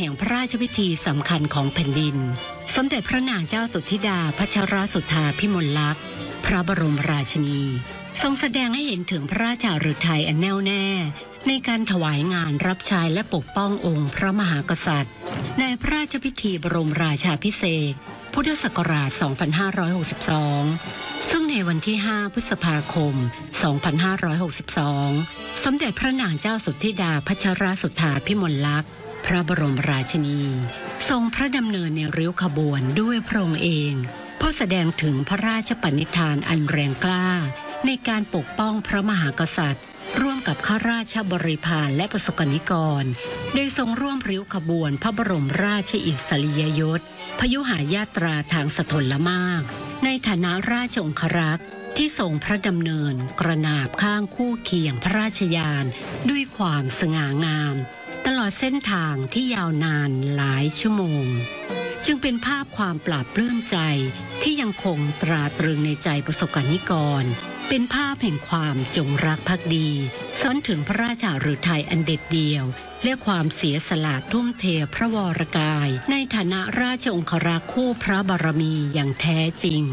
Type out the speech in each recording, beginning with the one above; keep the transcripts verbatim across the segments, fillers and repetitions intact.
ห่งพระราชพิธีสำคัญของแผ่นดินสมเด็จพระนางเจ้าสุทธิดาพัชรสุธาพิมลลักษณ์พระบรมราชินีทรงแสดงให้เห็นถึงพระราชฤทัยอันแน่วแน่ในการถวายงานรับใช้และปกป้ององค์พระมหากษัตริย์ในพระราชพิธีบรมราชาภิเษกพุทธศักราช สองพันห้าร้อยหกสิบสอง ซึ่งในวันที่ ห้า พฤษภาคม สองพันห้าร้อยหกสิบสอง สมเด็จพระนางเจ้าสุทธิดาพัชรสุธาพิมลลักษณ์พระบรมราชินีทรงพระดำเนินในริ้วขบวนด้วยพระองค์เองเพื่อแสดงถึงพระราชปณิธานอันแรงกล้าในการปกป้องพระมหากษัตริย์ร่วมกับข้าราชบริพารและประสบนิกรได้ทรงร่วมริ้วขบวนพระบรมราชอิสริยยศพยุหญาตราทางสถลมากในฐานะราชองครักษ์ที่ทรงพระดำเนินกระนาบข้างคู่เคียงพระราชยานด้วยความสง่างามตลอดเส้นทางที่ยาวนานหลายชั่วโมงจึงเป็นภาพความปลาบปลื้มใจที่ยังคงตราตรึงในใจประสบนิกรเป็นภาพแห่งความจงรักภักดีซ้อนถึงพระราชฤทัยอันเด็ดเดี่ยวและความเสียสละทุ่มเทพระวรกายในฐานะราชองครักษ์คู่พระบารมีอย่างแท้จริง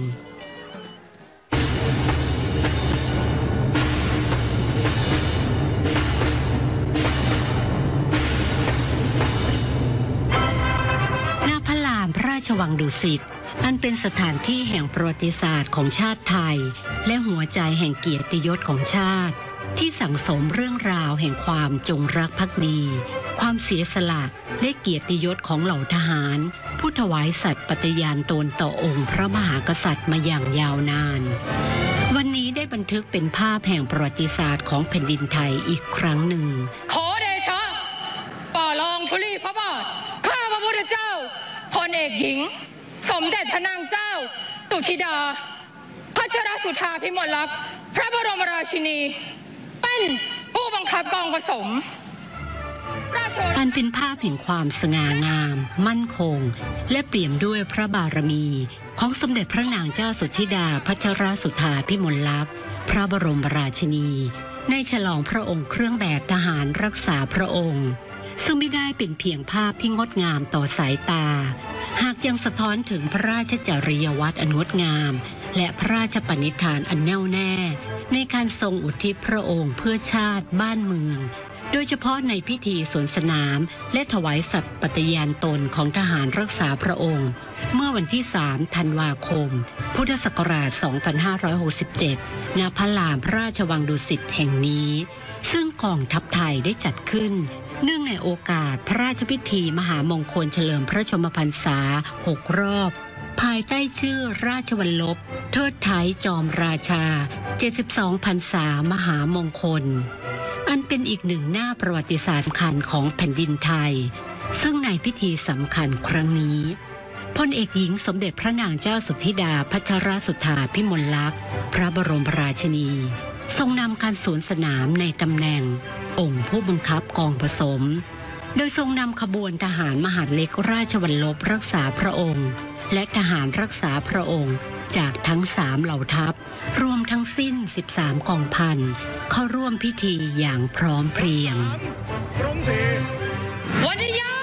ณพระลานพระราชวังดุสิตอันเป็นสถานที่แห่งประวัติศาสตร์ของชาติไทยและหัวใจแห่งเกียรติยศของชาติที่สั่งสมเรื่องราวแห่งความจงรักภักดีความเสียสละและเกียรติยศของเหล่าทหารผู้ถวายสัตย์ปฏิญาณตนต่อองค์พระมหากษัตริย์มาอย่างยาวนานวันนี้ได้บันทึกเป็นภาพแห่งประวัติศาสตร์ของแผ่นดินไทยอีกครั้งหนึ่งขอเดชะป่าลองธุลีพระบาทข้าพระพุทธเจ้าพลเอกหญิงสมเด็จพระนางเจ้าสุธิดาพัชรสุธาพิมลลักษณ์พระบรมราชินีเป็นผู้บังคับกองผสมอันเป็นภาพแห่งความสง่างามมั่นคงและเปี่ยมด้วยพระบารมีของสมเด็จพระนางเจ้าสุธิดาพัชรสุธาพิมลลักษณ์พระบรมราชินีในฉลองพระองค์เครื่องแบบทหารรักษาพระองค์ซึ่งไม่ได้เป็นเพียงภาพที่งดงามต่อสายตาหากยังสะท้อนถึงพระราชจริยวัตรอันงดงามและพระราชปณิธานอันแน่วแน่ในการทรงอุทิศพระองค์เพื่อชาติบ้านเมืองโดยเฉพาะในพิธีสวนสนามและถวายสัตย์ปฏิญาณตนของทหารรักษาพระองค์เมื่อวันที่สามธันวาคมพุทธศักราชสองพันห้าร้อยหกสิบเจ็ดณพระลานพระราชวังดุสิตแห่งนี้ซึ่งกองทัพไทยได้จัดขึ้นเนื่องในโอกาสพระราชพิธีมหามงคลเฉลิมพระชนมพรรษาหกรอบภายใต้ชื่อราชวรรลบเทิดไทยจอมราชาเจ็ดสิบสองพรรษามหามงคลอันเป็นอีกหนึ่งหน้าประวัติศาสตร์สำคัญของแผ่นดินไทยซึ่งในพิธีสำคัญครั้งนี้พลเอกหญิงสมเด็จพระนางเจ้าสุทธิดาพัชรสุธาพิมลลักษณ์พระบรมราชินีทรงนำการสวนสนามในตำแหน่งองค์ผู้บังคับกองผสมโดยทรงนำขบวนทหารมหาดเล็กราชวรรลบรักษาพระองค์และทหารรักษาพระองค์จากทั้งสามเหล่าทัพรวมทั้งสิ้นสิบสามกองพันเข้าร่วมพิธีอย่างพร้อมเพรียงวันนี้ยา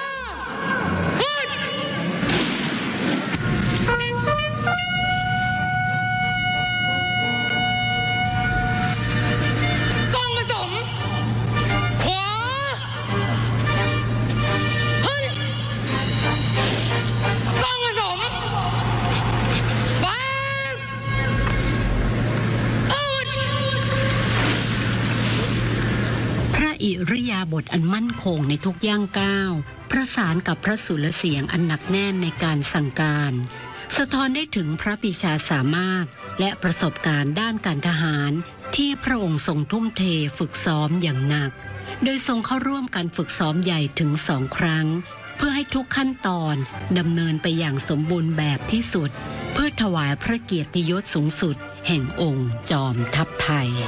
อิริยาบถอันมั่นคงในทุกย่างก้าวประสานกับพระสุรเสียงอันหนักแน่นในการสั่งการสะท้อนได้ถึงพระปรีชาสามารถและประสบการณ์ด้านการทหารที่พระองค์ทรงทุ่มเทฝึกซ้อมอย่างหนักโดยทรงเข้าร่วมการฝึกซ้อมใหญ่ถึงสองครั้งเพื่อให้ทุกขั้นตอนดำเนินไปอย่างสมบูรณ์แบบที่สุดเพื่อถวายพระเกียรติยศสูงสุดแห่งองค์จอมทัพไทย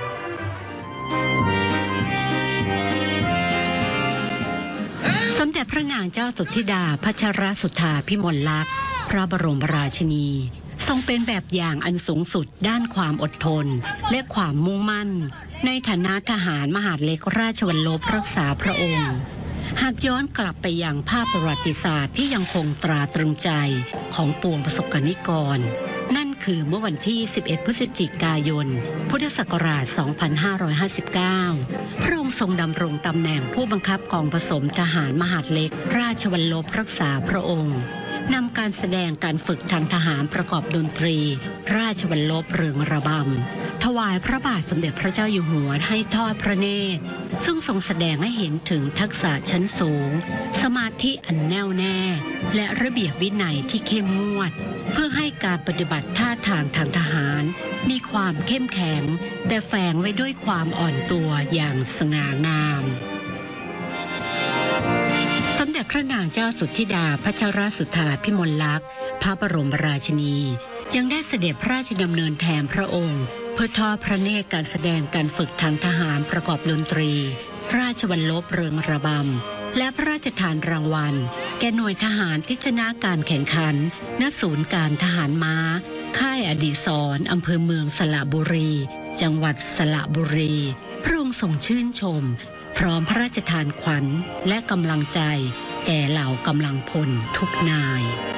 สมเด็จพระนางเจ้าสุทธิดาพัชรสุธาพิมลลักษณ์พระบรมราชินีทรงเป็นแบบอย่างอันสูงสุดด้านความอดทนและความมุ่งมั่นในฐานะทหารมหาดเล็กราชวรรลบรักษาพระองค์หากย้อนกลับไปยังภาพประวัติศาสตร์ที่ยังคงตราตรึงใจของปวงประสบกนิกรนั่นคือเมื่อวันที่สิบเอ็ดพฤศจิกายนพุทธศักราชสองพันห้าร้อยห้าสิบเก้าพระองค์ทรงดำรงตำแหน่งผู้บังคับกองผสมทหารมหาดเล็กราชวัลลบรักษาพระองค์นำการแสดงการฝึกทางทหารประกอบดนตรีราชวัลลบเริงระบำถวายพระบาทสมเด็จพระเจ้าอยู่หัวให้ทอดพระเนตรซึ่งทรงแสดงให้เห็นถึงทักษะชั้นสูงสมาธิอันแน่วแน่และระเบียบวินัยที่เข้มงวดเพื่อให้การปฏิบัติท่าทางทางทหารมีความเข้มแข็งแต่แฝงไว้ด้วยความอ่อนตัวอย่างสง่างามสมเด็จพระนางเจ้าสุทธิดาพัชรสุธาพิมลลักษณ์พระบรมราชินียังได้เสด็จพระราชดำเนินแทนพระองค์เพื่อทอดพระเนตรการแสดงการฝึกทางทหารประกอบดนตรีราชวัลลบเริงระบำและพระราชทานรางวัลแก่หน่วยทหารที่ชนะการแข่งขันณศูนย์การทหารม้าค่ายอดีศรอำเภอเมืองสระบุรีจังหวัดสระบุรีพระองค์ทรงชื่นชมพร้อมพระราชทานขวัญและกำลังใจแก่เหล่ากำลังพลทุกนาย